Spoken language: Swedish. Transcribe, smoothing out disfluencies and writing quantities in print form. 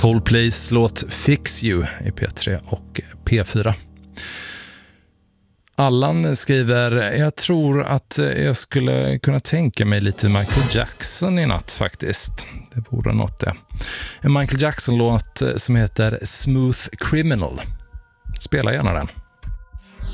Coldplays låt Fix You i P3 och P4. Allan skriver: jag tror att jag skulle kunna tänka mig lite Michael Jackson i natt faktiskt. Det vore något det. En Michael Jackson-låt som heter Smooth Criminal. Spela gärna den.